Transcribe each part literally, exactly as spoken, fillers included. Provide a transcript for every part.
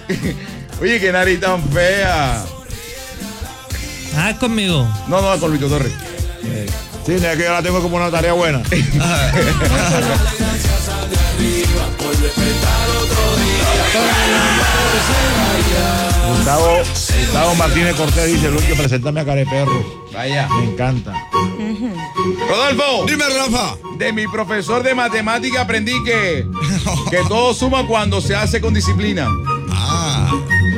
Oye, qué nariz tan fea. Ah, es conmigo. No, no, con Lucho Torres. Eh, sí, es que yo la tengo como una tarea buena. Gustavo, Gustavo Martínez Cortés dice, Lucho, preséntame a Careperro. Vaya. Me encanta. Uh-huh. Rodolfo. Dime, Rafa. De mi profesor de matemática aprendí que, que todo suma cuando se hace con disciplina. Ah.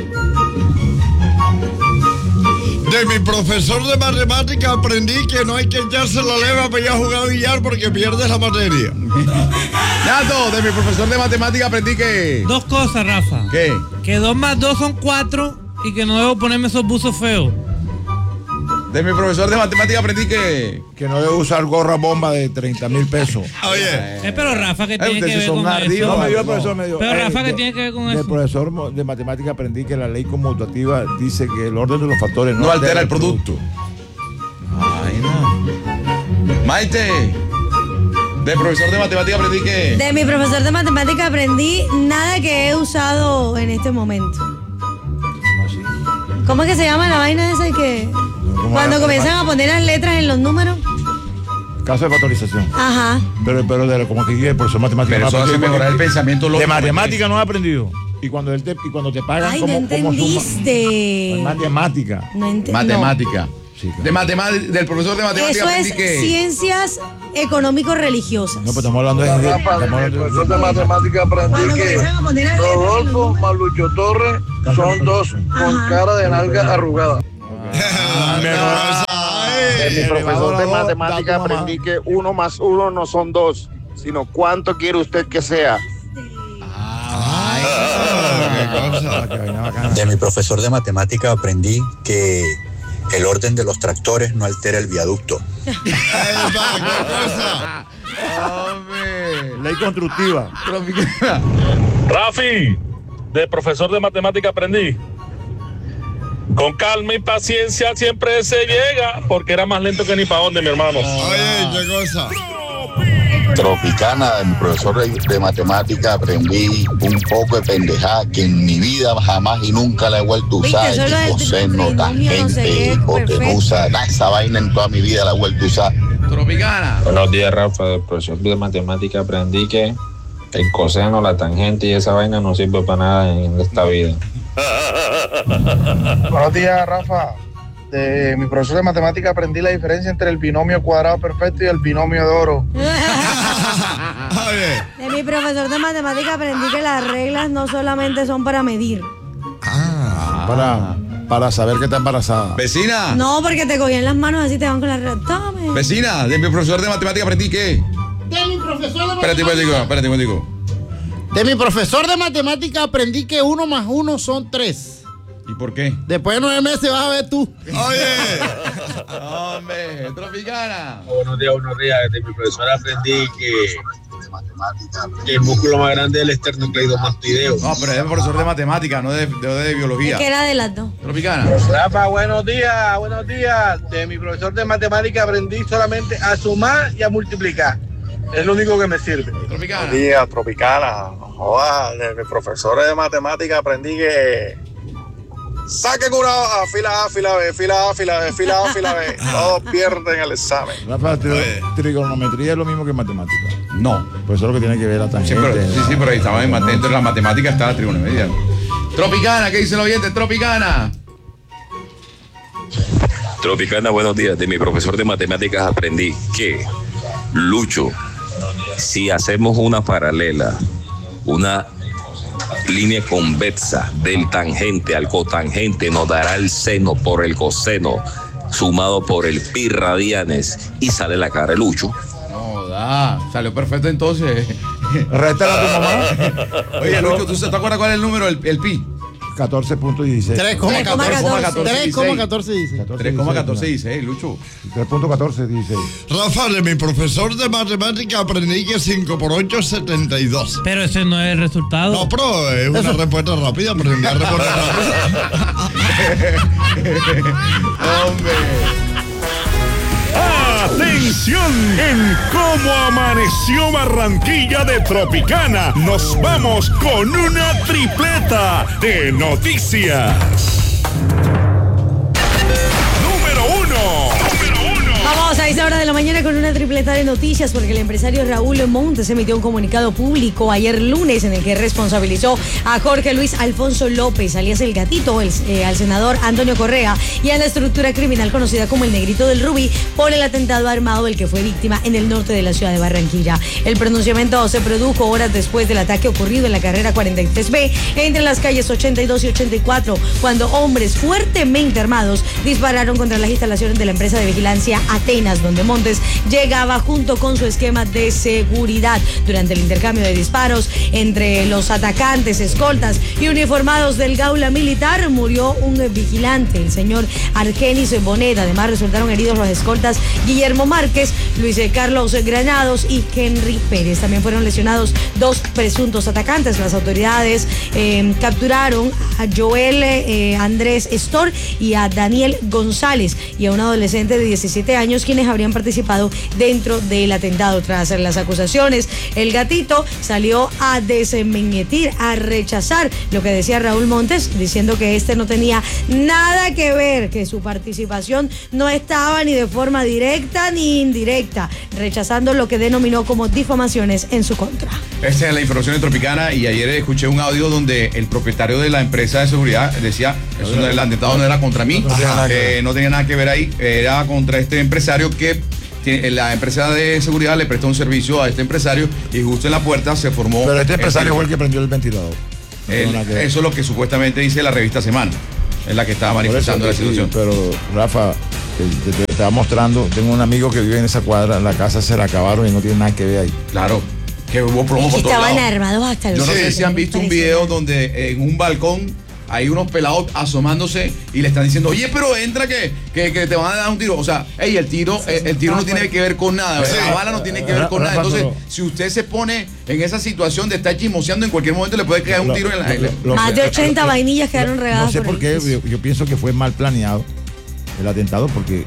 De mi profesor de matemática aprendí que no hay que echarse la leva para ir a jugar billar porque pierdes la materia. Nato, de mi profesor de matemática aprendí que... Dos cosas, Rafa. ¿Qué? Que dos más dos son cuatro y que no debo ponerme esos buzos feos. De mi profesor de matemática aprendí que... Que no debe usar gorra bomba de treinta mil pesos. Oye. Eh, pero Rafa, ¿qué tiene eh, que ver con ardidos, eso? No, me dio el profesor, me dio. Pero Rafa, Eh, ¿qué de, tiene que ver con del eso? profesor de matemática aprendí que la ley conmutativa dice que el orden de los factores no, No altera el producto. Ay, no. Maite. De profesor de matemática aprendí que... De mi profesor de matemática aprendí nada que he usado en este momento. ¿Cómo es que se llama la vaina esa que cuando comienzan a poner las letras en los números? Caso de factorización. Ajá. Pero, pero de, como que el profesor de matemática Pero no eso ha hace aprendido mejorar el porque- pensamiento lógico. De matemática no ha aprendido. Y cuando él te, y cuando te pagan Ay, no como, como suma. entendiste. Matemática. No entendí. Matemática. Sí, claro. De matemática, del profesor de matemática Eso aprendí es que... ciencias económico-religiosas. No, pues estamos hablando de. de- Rafa, estamos de mi hablando de- profesor de matemática aprendí Cuando que comienzan a poner las letras en los Rodolfo números. más Lucho Torres son dos con Ajá. cara de nalga arrugada. Ay. De mi profesor de matemática Dato, mamá. aprendí que uno más uno no son dos, sino cuánto quiere usted que sea. Ah, qué vaina bacana. De mi profesor de matemática aprendí que el orden de los tractores no altera el viaducto. Epa, ¿qué cosa? Hombre. Ley constructiva. Tropicana. Rafi, de profesor de matemática aprendí. Con calma y paciencia siempre se llega, porque era más lento que ni para dónde, mi hermano. Oye, ¿qué cosa? Tropicana, de mi profesor de, de matemática aprendí un poco de pendejada que en mi vida jamás y nunca la he vuelto a Viste, usar. eso es lo del Coseno, trinomio, no sé qué, tangente, hipotenusa, nada, esa vaina en toda mi vida la he vuelto a usar. Tropicana. Buenos días, Rafa. De profesor de matemática aprendí que el coseno, la tangente y esa vaina no sirve para nada en esta vida. Buenos días, Rafa. De mi profesor de matemática aprendí la diferencia entre el binomio cuadrado perfecto y el binomio de oro. Oye. De mi profesor de matemática aprendí que las reglas no solamente son para medir. Ah. Para, para saber que está embarazada. Vecina. No, porque te cogían las manos así, te van con las reglas. Tome. Vecina, de mi profesor de matemática aprendí que... De mi profesor de Espérate, espérate, matemática. espérate un momentico. De mi profesor de matemática aprendí que uno más uno son tres. ¿Y por qué? Después de nueve meses vas a ver tú. Oye. Hombre, Tropicana. Buenos días, buenos días. De mi profesor aprendí que, que el músculo más grande es el esternocleidomastoideo. No, pero es el profesor de matemática, no de, de, de biología. Es que era de las dos. Tropicana. Rafa, buenos días, buenos días. De mi profesor de matemática aprendí solamente a sumar y a multiplicar. Es lo único que me sirve. Tropicana. Buenos días, Tropicana. Joder, de mis profesores de matemática aprendí que saquen una hoja, fila A, fila B, fila A, fila B, fila A, fila B. Todos pierden el examen. Rafa, tri- trigonometría es lo mismo que matemática. No. Pues eso es lo que tiene que ver la Sí, tangente. pero, sí, sí, pero ahí estaba en mate- dentro de la matemática está la trigonometría. Tropicana, ¿qué dice el oyente? Tropicana. Tropicana, buenos días. De mi profesor de matemáticas aprendí que, Lucho, si hacemos una paralela, una línea convexa del tangente al cotangente, nos dará el seno por el coseno, sumado por el pi radianes, y sale la cara de Lucho. No, da. Salió perfecto entonces. Réstala a tu mamá. Oye, Lucho, ¿tú se te acuerdas cuál es el número, el, el pi? catorce punto dieciséis. tres coma catorce. tres coma catorce dice. tres coma catorce dieciséis, Lucho. tres punto catorce dieciséis. Rafa, de mi profesor de matemática aprendí que cinco por ocho es setenta y dos. Pero ese no es el resultado. No, pero es una respuesta rápida, aprendí a responder rápido. Hombre. ¡Ah! Atención, en Cómo Amaneció Barranquilla de Tropicana, nos vamos con una tripleta de noticias. Número uno. Vamos a esa hora de la mañana con una tripleta de noticias porque el empresario Raúl Montes emitió un comunicado público ayer lunes en el que responsabilizó a Jorge Luis Alfonso López, alias El Gatito, el, eh, al senador Antonio Correa y a la estructura criminal conocida como el Negrito del Rubí por el atentado armado del que fue víctima en el norte de la ciudad de Barranquilla. El pronunciamiento se produjo horas después del ataque ocurrido en la carrera cuarenta y tres B entre las calles ochenta y dos y ochenta y cuatro, cuando hombres fuertemente armados dispararon contra las instalaciones de la empresa de vigilancia Atenas, donde Montes llegaba junto con su esquema de seguridad. Durante el intercambio de disparos entre los atacantes, escoltas y uniformados del Gaula Militar, murió un vigilante, el señor Argenis Bonet. Además, resultaron heridos los escoltas Guillermo Márquez, Luis Carlos Granados y Henry Pérez. También fueron lesionados dos presuntos atacantes. Las autoridades eh, capturaron a Joel eh, Andrés Estor y a Daniel González y a un adolescente de diecisiete años, quienes habrían participado dentro del atentado. Tras las acusaciones, el Gatito salió a desmentir, a rechazar lo que decía Raúl Montes, diciendo que este no tenía nada que ver, que su participación no estaba ni de forma directa ni indirecta, rechazando lo que denominó como difamaciones en su contra. Esta es la información de Tropicana y ayer escuché un audio donde el propietario de la empresa de seguridad decía que eso no, el atentado no era contra mí, eh, no tenía nada que ver ahí, era contra este empresario que tiene, la empresa de seguridad le prestó un servicio a este empresario y justo en la puerta se formó. Pero este empresario el, fue el que prendió el ventilador. No el, eso es lo que supuestamente dice la revista Semana, es la que estaba manifestando eso, la situación. Sí, pero Rafa, te, te, te estaba mostrando, tengo un amigo que vive en esa cuadra, la casa se la acabaron y no tiene nada que ver ahí. Claro. Que hubo plomo por todos estaban lados. armados hasta los Yo no sé si han visto un video donde en un balcón hay unos pelados asomándose y le están diciendo, oye, pero entra que, que, que te van a dar un tiro. O sea, hey, el tiro, el, el tiro no tiene que ver con nada, sí. La bala no tiene que ver con nada. Entonces, si usted se pone en esa situación de estar chismoseando, en cualquier momento le puede caer un tiro en la... Lo, lo, Más de ochenta vainillas quedaron regadas. No sé por qué, yo, yo pienso que fue mal planeado el atentado porque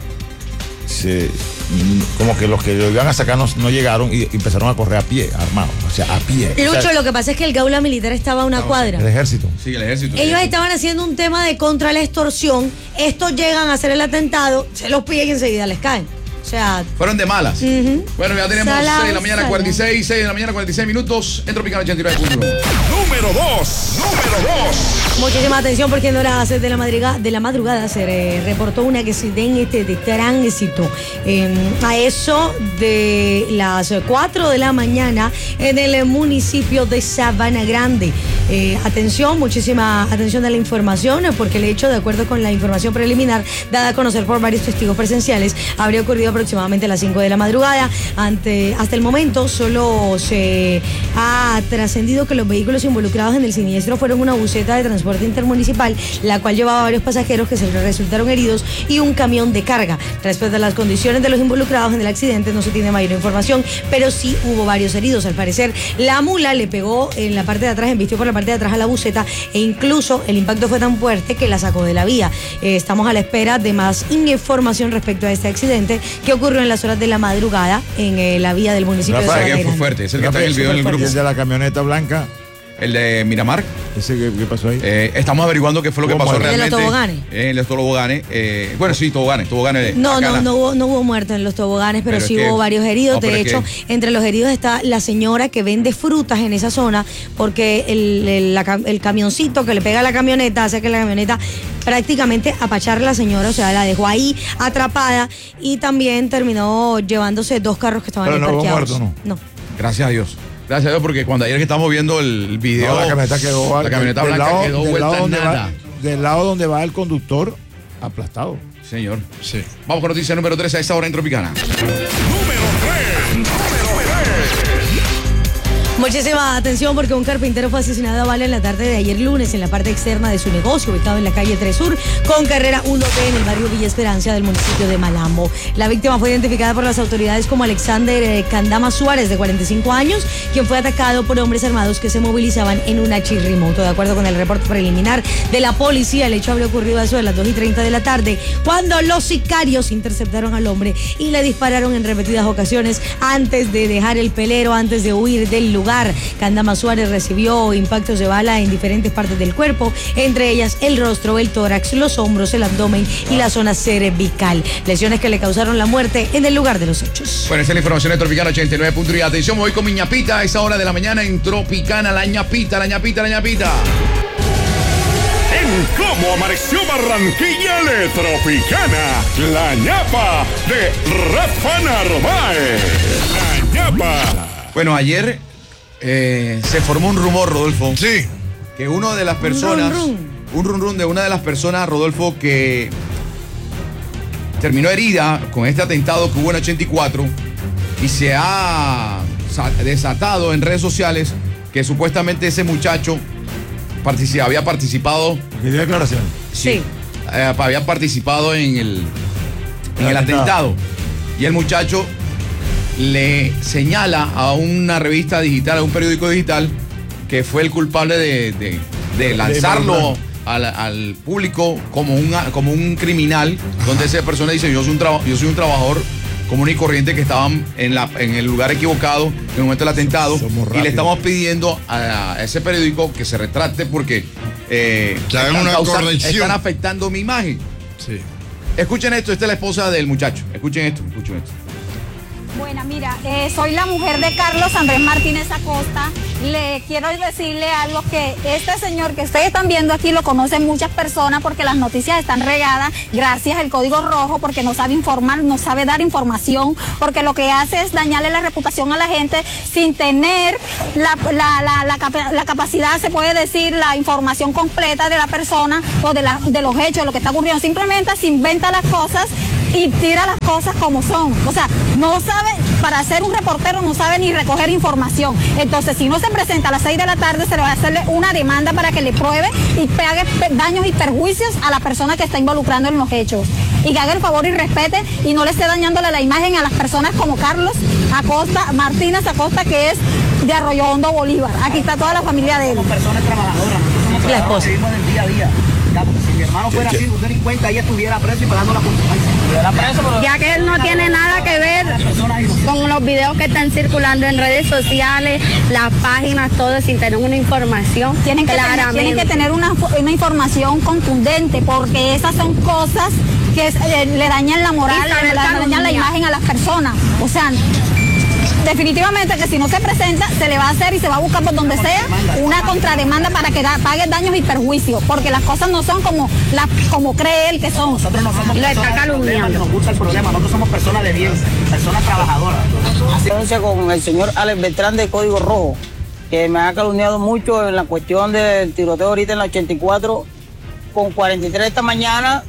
se, como que los que lo iban a sacar no, no llegaron y empezaron a correr a pie, armados, o sea, a pie. Lucho, o sea, lo que pasa es que el Gaula Militar estaba a una no, cuadra. El ejército. Sí, el ejército. Ellos estaban haciendo un tema de contra la extorsión. Estos llegan a hacer el atentado, se los piden y enseguida les caen. O sea, fueron de malas. Uh-huh. Bueno, ya tenemos Salam, seis de la mañana, salam. cuarenta y seis, seis de la mañana, cuarenta y seis minutos en Tropicana ochenta y nueve punto uno. Número dos, número dos. Muchísima atención porque en horas de la madrugada, de la madrugada se eh, reportó un accidente de tránsito. Eh, a eso de las cuatro de la mañana en el municipio de Sabana Grande. Eh, atención, muchísima atención a la información, porque el hecho, de acuerdo con la información preliminar dada a conocer por varios testigos presenciales, habría ocurrido aproximadamente a las cinco de la madrugada. Ante, hasta el momento solo se ha trascendido que los vehículos involucrados en el siniestro fueron una buseta de transporte intermunicipal, la cual llevaba varios pasajeros que se resultaron heridos y un camión de carga. Respecto a las condiciones de los involucrados en el accidente no se tiene mayor información, pero sí hubo varios heridos. Al parecer la mula le pegó en la parte de atrás, embistió por la parte de atrás a la buseta e incluso el impacto fue tan fuerte que la sacó de la vía. Eh, estamos a la espera de más información respecto a este accidente que ocurrió en las horas de la madrugada en eh, la vía del municipio Rafa, de Sabana que fue fuerte, es el que está en el video del grupo. El de la camioneta blanca. El de Miramar. ¿Ese qué, qué pasó ahí? Eh, estamos averiguando qué fue lo que pasó realmente. ¿De los toboganes? Eh, en los toboganes. Eh, bueno, sí, toboganes. toboganes no, acá no, la... no hubo, no hubo muertos en los toboganes, pero, pero sí que... hubo varios heridos. No, de hecho, que... entre los heridos está la señora que vende frutas en esa zona, porque el, el, la, el camioncito que le pega a la camioneta hace que la camioneta prácticamente apacharle a la señora, o sea, la dejó ahí atrapada y también terminó llevándose dos carros que estaban pero ahí no parqueados. Hubo muerto, ¿no? no. Gracias a Dios. Gracias a Dios, porque cuando ayer que estamos viendo el video, no, la camioneta quedó, la camioneta del blanca lado, quedó del vuelta lado donde nada. Va, del lado donde va el conductor, aplastado. Señor. Sí. Vamos con noticia número tres a esta hora en Tropicana. Número tres. Número tres. Muchísima atención porque un carpintero fue asesinado a bala en la tarde de ayer lunes en la parte externa de su negocio, ubicado en la calle tres Sur, con carrera uno B en el barrio Villa Esperanza del municipio de Malambo. La víctima fue identificada por las autoridades como Alexander Candama Suárez, de cuarenta y cinco años, quien fue atacado por hombres armados que se movilizaban en una chirrimoto. De acuerdo con el reporte preliminar de la policía, el hecho habría ocurrido a eso de las dos y treinta de la tarde, cuando los sicarios interceptaron al hombre y le dispararon en repetidas ocasiones antes de dejar el pelero, antes de huir del lugar. Candama Suárez recibió impactos de bala en diferentes partes del cuerpo, entre ellas el rostro, el tórax, los hombros, el abdomen y la zona cervical. Lesiones que le causaron la muerte en el lugar de los hechos. Bueno, esta es la información de Tropicana ochenta y nueve punto uno. Atención, voy con mi ñapita a esa hora de la mañana en Tropicana. La ñapita, la ñapita, la ñapita. En Cómo Amaneció Barranquilla de Tropicana, la ñapa de Rafa Narváez. La ñapa. Bueno, ayer eh, se formó un rumor, Rodolfo. Sí. Que una de las personas, Un run, run. un run run de una de las personas, Rodolfo, que terminó herida con este atentado que hubo en ochenta y cuatro y se ha desatado en redes sociales que supuestamente ese muchacho partici- había participado. ¿Qué declaración? Sí. Eh, había participado en el, en el atentado. Y el muchacho le señala a una revista digital, a un periódico digital, que fue el culpable de, de, de lanzarlo al, al público como, una, como un criminal, donde esa persona dice, yo soy un, traba, yo soy un trabajador común y corriente que estaban en, la, en el lugar equivocado en el momento del atentado, y le estamos pidiendo a, a ese periódico que se retracte porque eh, están, una causando, corrección. están afectando mi imagen. Sí. Escuchen esto, esta es la esposa del muchacho. Escuchen esto, escuchen esto. Buena, mira, eh, soy la mujer de Carlos Andrés Martínez Acosta. Le quiero decirle algo, que este señor que ustedes están viendo aquí lo conocen muchas personas porque las noticias están regadas gracias al Código Rojo, porque no sabe informar, no sabe dar información, porque lo que hace es dañarle la reputación a la gente sin tener la, la, la, la, capa, la capacidad, se puede decir, la información completa de la persona o de, la, de los hechos, de lo que está ocurriendo. Simplemente se inventa las cosas y tira las cosas como son. O sea, no sabe, para ser un reportero no sabe ni recoger información. Entonces, si no se presenta a las seis de la tarde, se le va a hacerle una demanda para que le pruebe y pague daños y perjuicios a la persona que está involucrando en los hechos. Y que haga el favor y respete y no le esté dañándole la imagen a las personas como Carlos Acosta, Martínez Acosta, que es de Arroyo Hondo, Bolívar. Aquí está toda la familia de él. Somos personas trabajadoras, nosotros somos La trabajadores, esposa. vivimos del día a día. Ya, porque si mi hermano fuera así, un delincuente, ahí estuviera preso y pagando la consecuencia. Estuviera preso, pero... Ya que él no tiene nada que ver con los videos que están circulando en redes sociales, las páginas, todo, sin tener una información. Tienen que, tener, tienen que tener una, una información contundente, porque esas son cosas que eh, le dañan la moral, le, le dañan la imagen a las personas. O sea, definitivamente que si no se presenta, se le va a hacer y se va a buscar por donde sea una contrademanda para que da, pague daños y perjuicios, porque las cosas no son como, la, como cree él que son. Nosotros no somos Lo está personas de problema, calumniando. que nos gusta el problema, nosotros somos personas de bien, personas trabajadoras. Denuncia con el señor Alex Beltrán de Código Rojo, que me ha calumniado mucho en la cuestión del tiroteo ahorita en la ochenta y cuatro con cuarenta y tres esta mañana,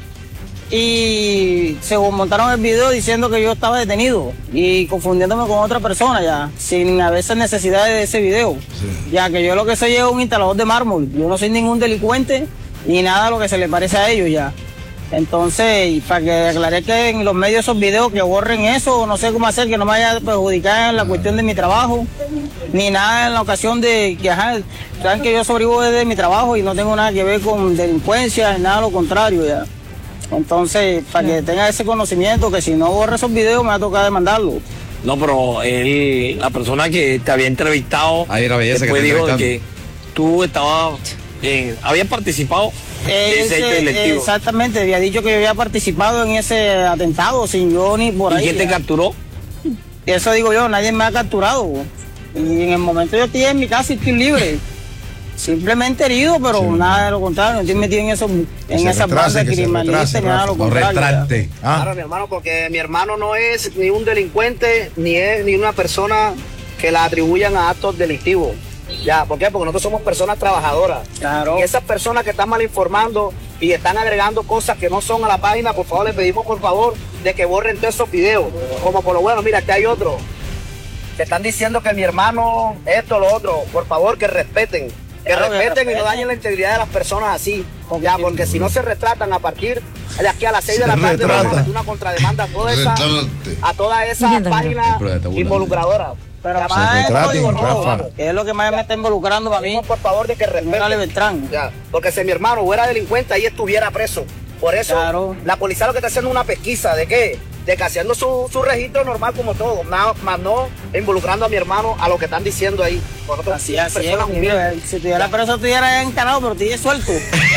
y se montaron el video diciendo que yo estaba detenido y confundiéndome con otra persona ya, sin haber esa necesidad de ese video. Sí. Ya que yo lo que soy es un instalador de mármol, yo no soy ningún delincuente ni nada lo que se le parece a ellos ya. Entonces, para que aclaré que en los medios esos videos que borren eso, no sé cómo hacer, que no me vaya a perjudicar en la cuestión de mi trabajo, ni nada en la ocasión de que, ajá, saben que yo sobrevivo desde mi trabajo y no tengo nada que ver con delincuencia, nada lo contrario ya. Entonces, para que tenga ese conocimiento, que si no borra esos videos me va a tocar demandarlo. No, pero él, la persona que te había entrevistado, ahí era belleza, después que dijo de que tú estabas, eh, habías participado de ese hecho delictivo. Exactamente, había dicho que yo había participado en ese atentado sin yo ni por ¿Y ahí. quién te capturó? Eso digo yo, nadie me ha capturado. Y en el momento yo estoy en mi casa y estoy libre. Simplemente herido, pero sí, nada de lo contrario, no estoy metido en eso, en esa base criminalista, ni nada de lo contrario. Retracte. Ah. Claro, mi hermano, porque mi hermano no es ni un delincuente, ni es ni una persona que la atribuyan a actos delictivos. Ya, ¿por qué? Porque nosotros somos personas trabajadoras. Claro. Y esas personas que están mal informando y están agregando cosas que no son a la página, por favor, les pedimos por favor de que borren todos esos videos. Como por lo bueno, mira, aquí hay otro. que están diciendo que mi hermano, esto, lo otro, por favor, que respeten. Que Claro, que respeten y no respeten. dañen la integridad de las personas así. Ya, porque si no se retratan a partir de aquí a las seis de la Se tarde, retrata. vamos a meter una contrademanda a toda esa, Retrate. a toda esa página involucradora. Pero Ya, más es retraten, código rojo, Rafa. que es lo que más me está involucrando para mí. Por favor, de que respeten. Ale Beltrán. Ya, porque si mi hermano fuera delincuente, ahí estuviera preso. Por eso, la policía lo que está haciendo es una pesquisa. ¿De qué? De que haciendo su, su registro normal como todo. Nada más no involucrando a mi hermano a lo que están diciendo ahí. Nosotros, Así, así es, personas mira, humildes. si tuviera preso estuviera encanado, pero estoy suelto.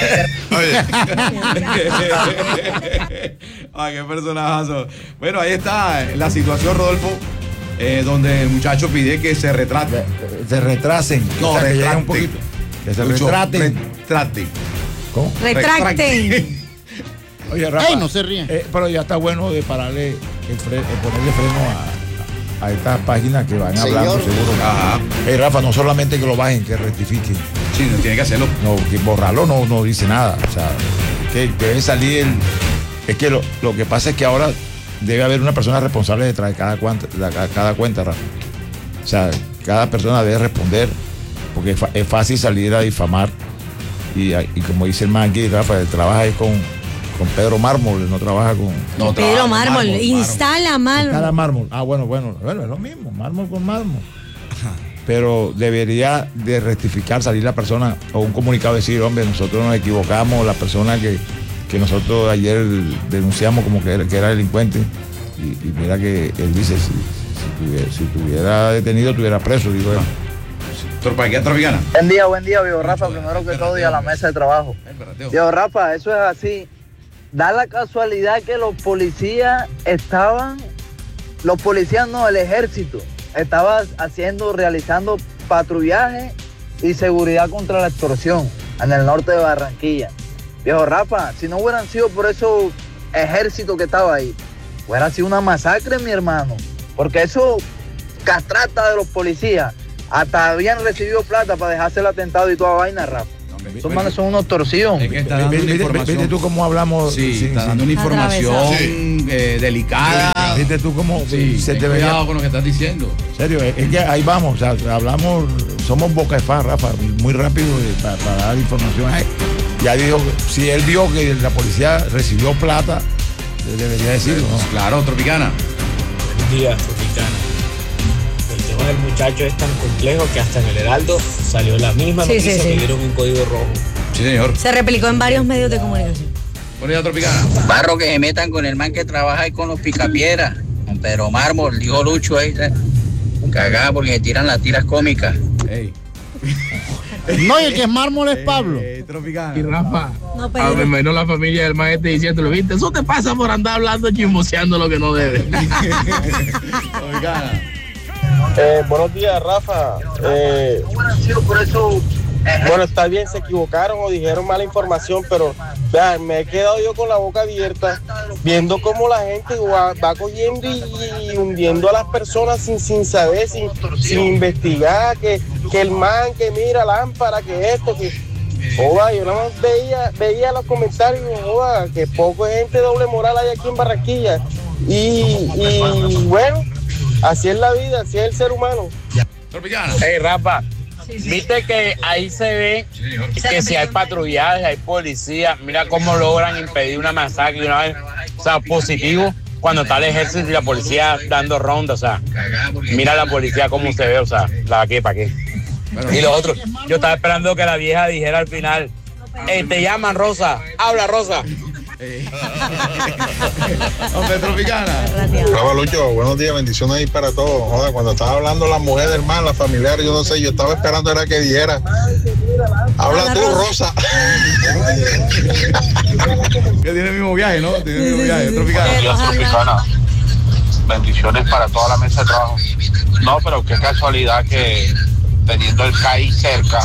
Ay, qué personajazo. Bueno, ahí está la situación, Rodolfo, eh, donde el muchacho pide que se retrate. Se retrasen. No, O sea, que lleguen retrate. un poquito. Que se Lucho, retraten. retrate. ¿Cómo? Retracten. Oye, Rafa. Ey, no se ríen. eh, pero ya está bueno de pararle, el fre- eh, ponerle freno a, a estas páginas que van Señor. hablando seguro. Ajá. Ey, Rafa, no solamente que lo bajen, que rectifiquen. Sí, no tiene que hacerlo. No, que borrarlo no, no dice nada. O sea, que debe salir el. Es que lo, lo que pasa es que ahora debe haber una persona responsable detrás de cada cuenta, de cada, cada cuenta, Rafa. O sea, cada persona debe responder, porque es, fa- es fácil salir a difamar. Y, y como dice el man aquí, Rafa, él trabaja ahí con, con Pedro Mármol, no trabaja con. No, Pedro Mármol, instala mármol. Instala mármol. Ah, bueno, bueno, bueno, es lo mismo, mármol con mármol. Pero debería de rectificar, salir la persona o un comunicado decir, hombre, nosotros nos equivocamos, la persona que, que nosotros ayer denunciamos como que era, que era delincuente. Y, y mira que él dice, si, si, tuviera, si tuviera detenido, tuviera preso, digo él. Torpaquía Tropicana. Buen día, buen día, Viejo Rafa, primero que todo y a la mesa de trabajo. Viejo Rafa, eso es así. Da la casualidad que los policías estaban, los policías no, el ejército, estaba haciendo, realizando patrullaje y seguridad contra la extorsión en el norte de Barranquilla. Viejo Rafa, si no hubieran sido por esos ejércitos que estaba ahí, hubiera sido una masacre, mi hermano, porque eso castrata de los policías. Hasta habían recibido plata para dejarse el atentado y toda vaina, Rafa. Esos manes son unos torcidos. Es que está dando una información. Viste tú cómo hablamos. Sí, sin- está sin- dando una información eh, delicada. Viste tú cómo Sí, se ten te veía. cuidado con lo que estás diciendo. En serio, es es que ahí vamos, o sea, hablamos, somos boca de fa, Rafa, muy rápido eh, para, para dar información. Ay, ya dijo, si él vio que la policía recibió plata, él debería decirlo, ¿no? Claro, Tropicana. Buenos días, Tropicana. El tema del muchacho es tan complejo que hasta en el Heraldo salió la misma Sí, noticia sí, sí. que dieron en código rojo. Sí, señor. Se replicó en varios medios de comunicación. Buenos días, Tropicana. Barro que se metan con el man que trabaja ahí con los picapiedras, con Pedro Mármol, dijo Lucho ahí, ¿sabes? Cagada porque se tiran las tiras cómicas. Ey. No, y el que es mármol es Pablo. Tropicana. Y Rafa, No, a Pedro. me imagino la familia del maestro diciéndole, viste, eso te pasa por andar hablando chismoseando lo que no debe. Tropicana. Eh, buenos días, Rafa. Eh, bueno, está bien, se equivocaron o dijeron mala información, pero vean, me he quedado yo con la boca abierta viendo cómo la gente va, va cogiendo y, y hundiendo a las personas sin, sin saber, sin, sin investigar, que, que el man, que mira, lámpara, que esto, que... Joda, yo nada más veía, veía los comentarios, joda, que poco de gente doble moral hay aquí en Barranquilla. Y, y bueno, así es la vida, así es el ser humano. Tropicana. Hey, Rafa, viste que ahí se ve que si hay patrullaje, hay policía, mira cómo logran impedir una masacre, una vez, o sea, positivo cuando está el ejército y la policía dando ronda, o sea, mira la policía cómo se ve, o sea, la que para qué. Y lo otro, yo estaba esperando que la vieja dijera al final, "Ey, te llaman Rosa, habla Rosa." Hombre, Tropicana. Rafa Lucho, buenos días, bendiciones ahí para todos. Joder, cuando estaba hablando la mujer del man, la familiar, yo no sé, yo estaba esperando era que dijera, habla tú, Rosa. Que tiene el mismo viaje, ¿no? Tiene el mismo viaje, Tropicana. Dios, Tropicana. Bendiciones para toda la mesa de trabajo. No, pero qué casualidad que teniendo el C A I cerca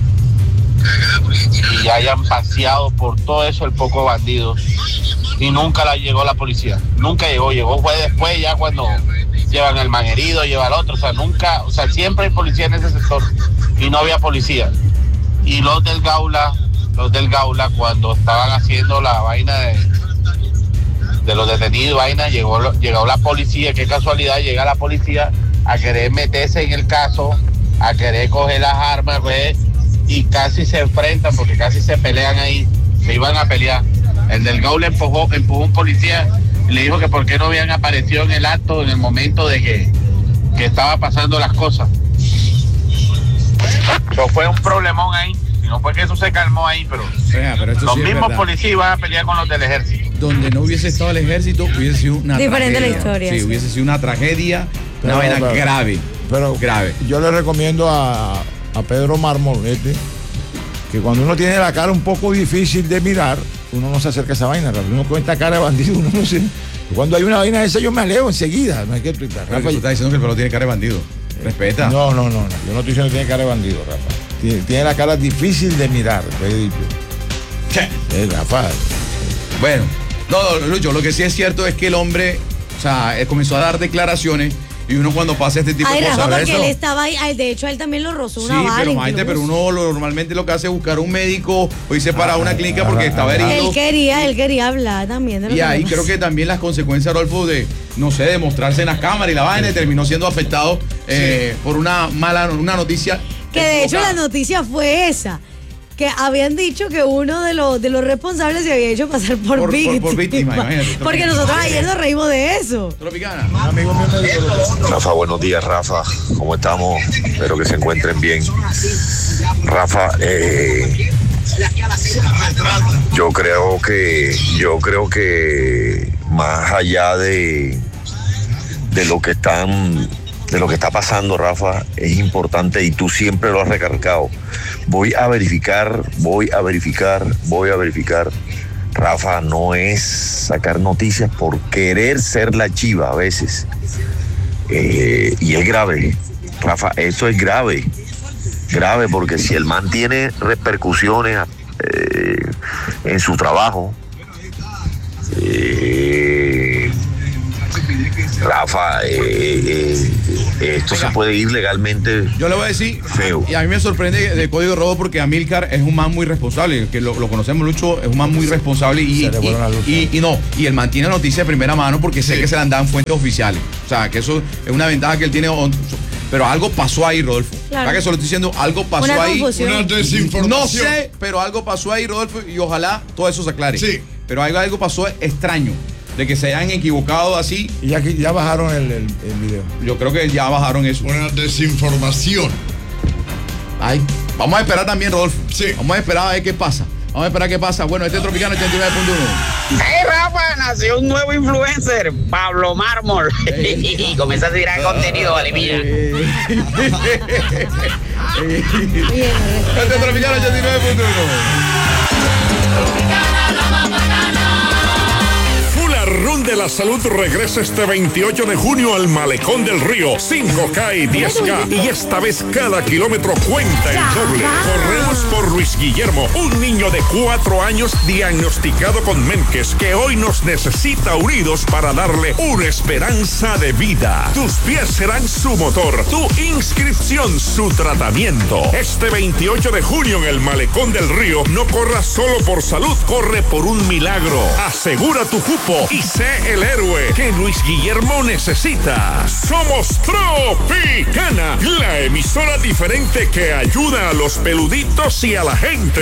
y hayan paseado por todo eso el poco bandidos y nunca la llegó la policía. Nunca llegó, llegó fue después ya cuando llevan el man herido, lleva al otro, o sea, nunca, o sea, siempre hay policía en ese sector y no había policía. Y los del Gaula, los del Gaula cuando estaban haciendo la vaina de de los detenidos, vaina, llegó, llegó la policía, qué casualidad, llega la policía a querer meterse en el caso, a querer coger las armas, pues, y casi se enfrentan porque casi se pelean ahí, se iban a pelear. El del Gaul empujó, empujó un policía y le dijo que por qué no habían aparecido en el acto en el momento de que, que estaba pasando las cosas. Eso fue un problemón ahí. No fue que eso se calmó ahí, pero, Oiga, pero esto los sí es mismos verdad. policías iban a pelear con los del ejército. Donde no hubiese estado el ejército, hubiese sido una Diferente tragedia. la historia, Sí, sí. hubiese sido una tragedia, Pero, una vaina pero- grave. Pero grave. yo le recomiendo a, a Pedro Mármol este, que cuando uno tiene la cara un poco difícil de mirar, uno no se acerca a esa vaina. Rafa. Uno con esta cara de bandido, uno no se... Cuando hay una vaina de esa, yo me alejo enseguida. No hay que explicar. Rafa, tú estás diciendo que el pelo tiene cara de bandido. Respeta. No, no, no, no. Yo no estoy diciendo que tiene cara de bandido, Rafa. Tiene, tiene la cara difícil de mirar. Eh, Rafa. Bueno, no, no, Lucho, lo que sí es cierto es que el hombre, o sea, eh, comenzó a dar declaraciones y uno cuando pasa este tipo Ay, de Rafa, cosas. porque eso- él estaba ahí. Ay, de hecho, a él también lo rozó Sí, una bala. pero, maite, incluso. pero uno lo- normalmente lo que hace es buscar un médico o irse para una clínica porque estaba herido. Él quería, él quería hablar también de lo Y que ahí le creo que también las consecuencias, Rodolfo, de, no sé, de mostrarse en las cámaras y la vaina, y terminó siendo afectado eh, por una mala, una noticia. Que de hecho equivocada. la noticia fue esa. Que habían dicho que uno de los, de los responsables se había hecho pasar por, Por- por- víctima. por víctima, imagínate. Porque nosotros ayer nos reímos de eso. Tropicana. Rafa, buenos días, Rafa. ¿Cómo estamos? Espero que se encuentren bien. Rafa, eh, yo creo que, yo creo que más allá de, de lo que están, de lo que está pasando, Rafa, es importante y tú siempre lo has recalcado. Voy a verificar, voy a verificar, voy a verificar. Rafa, no es sacar noticias por querer ser la chiva a veces. Eh, y es grave, Rafa, eso es grave. Grave porque si el man tiene repercusiones eh, en su trabajo, eh, Rafa, eh, eh, esto se puede ir legalmente. Yo le voy a decir, feo. y a mí me sorprende de Código Rojo porque Amílcar es un man muy responsable, que lo, lo conocemos, Lucho, es un man muy responsable y, Se le vuelve la luz. y, y, y no, y él mantiene noticias de primera mano porque sé que se le han dado fuentes oficiales. O sea, que eso es una ventaja que él tiene. Pero algo pasó ahí, Rodolfo. Claro. ¿Para que eso lo estoy diciendo? Algo pasó Una ahí. confusión. Una desinformación. No sé, pero algo pasó ahí, Rodolfo, y ojalá todo eso se aclare. Sí. Pero algo, algo pasó extraño, de que se hayan equivocado así. Y ya, ya bajaron el, el, el video. Yo creo que ya bajaron eso. Una desinformación. Ay, vamos a esperar también, Rodolfo. Sí. Vamos a esperar a ver qué pasa. Vamos a esperar qué pasa. Bueno, este es Tropicano ochenta y nueve punto uno. Hey Rafa, nació un nuevo influencer, Pablo Mármol. Y comienza a tirar contenido, vale, mira. Este es Tropicano ochenta y nueve punto Full Run de la Salud regresa este veintiocho de junio al Malecón del Río. cinco K y diez K. Y esta vez cada kilómetro cuenta el doble. Corremos por Luis Guillermo, un niño de cuatro años diagnosticado con Menkes, que hoy nos necesita unidos para darle una esperanza de vida. Tus pies serán su motor, tu inscripción su tratamiento. Este veintiocho de junio en el Malecón del Río, no corras solo por salud, corre por un milagro. Asegura tu cupo y sé el héroe que Luis Guillermo necesita. Somos Tropicana, la emisora diferente que ayuda a los peluditos y a la gente.